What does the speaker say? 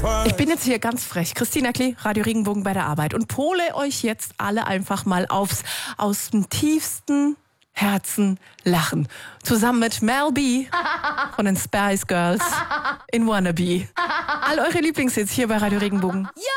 Ich bin jetzt hier ganz frech. Christina Klee, Radio Regenbogen bei der Arbeit und pole euch jetzt alle einfach mal aus dem tiefsten Herzen lachen. Zusammen mit Mel B von den Spice Girls in Wannabe. All eure Lieblingshits hier bei Radio Regenbogen.